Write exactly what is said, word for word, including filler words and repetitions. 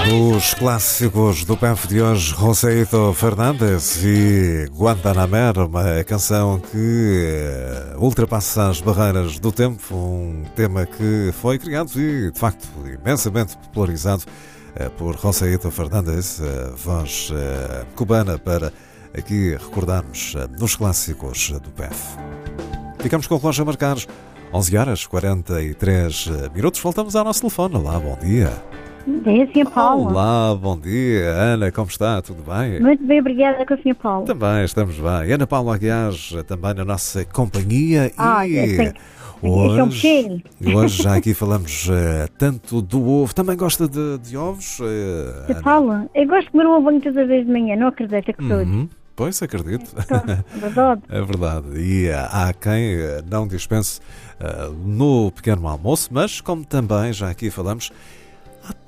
Os clássicos do P E F de hoje, Joséito Fernandes e Guantanamer, uma canção que ultrapassa as barreiras do tempo, um tema que foi criado e, de facto, imensamente popularizado por Joséito Fernandes, voz cubana, para aqui recordarmos nos clássicos do P E F. Ficamos com o relógio a marcar onze horas e quarenta e três minutos. Voltamos ao nosso telefone. Olá, bom dia. Bom dia, senhor Paulo. Olá, bom dia. Ana, como está? Tudo bem? Muito bem, obrigada com o senhor Paulo. Também, estamos bem. Ana Paula Aguiar, também na nossa companhia. Ah, e tenho... hoje, hoje já aqui falamos uh, tanto do ovo. Também gosta de, de ovos? Uh, senhor Paulo, eu gosto de comer um ovo todas as vezes de manhã, não acredita que todos. Uhum. Pois, acredito. É verdade. É verdade. E uh, há quem uh, não dispense uh, no pequeno almoço, mas como também já aqui falamos,